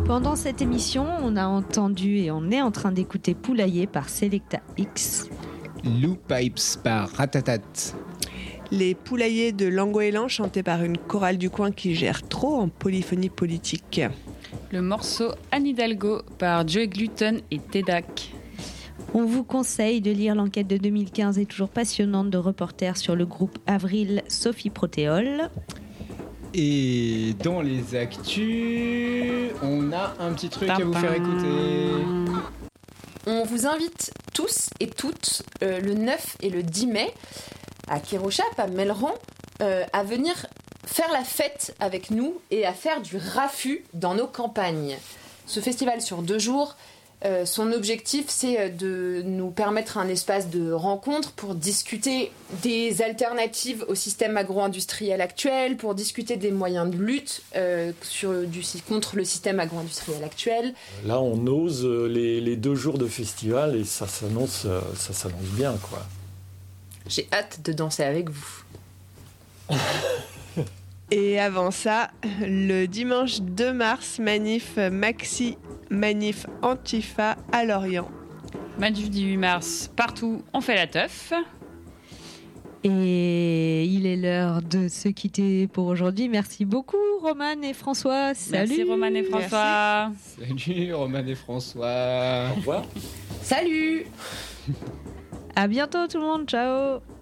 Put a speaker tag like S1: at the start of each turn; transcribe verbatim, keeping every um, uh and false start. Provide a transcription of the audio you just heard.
S1: Pendant cette émission, on a entendu et on est en train d'écouter Poulailler par Selecta X.
S2: Lou Pipes par Ratatat.
S3: Les Poulaillers de Langoélan chantés par une chorale du coin qui gère trop en polyphonie politique.
S4: Le morceau Anne Hidalgo par Joey Gluten et Tedak.
S1: On vous conseille de lire l'enquête de deux mille quinze et toujours passionnante de reporters sur le groupe Avril Sophie Protéol.
S2: Et dans les actus, on a un petit truc à vous faire écouter.
S5: On vous invite tous et toutes euh, le neuf et le dix mai à Kérochap, à Melleran, euh, à venir faire la fête avec nous et à faire du raffut dans nos campagnes. Ce festival sur deux jours, euh, son objectif c'est de nous permettre un espace de rencontre pour discuter des alternatives au système agro-industriel actuel, pour discuter des moyens de lutte euh, sur, du, contre le système agro-industriel actuel.
S6: Là on ose les, les deux jours de festival et ça s'annonce, ça s'annonce bien quoi.
S5: J'ai hâte de danser avec vous.
S3: Et avant ça, le dimanche deux mars, manif Maxi, manif Antifa à Lorient.
S4: Manif du huit mars, partout, on fait la teuf.
S1: Et il est l'heure de se quitter pour aujourd'hui. Merci beaucoup, Romane et François. Salut.
S4: Merci, Romane et François.
S2: Merci. Salut, Romane et François.
S6: Au revoir.
S5: Salut.
S1: À bientôt, tout le monde. Ciao.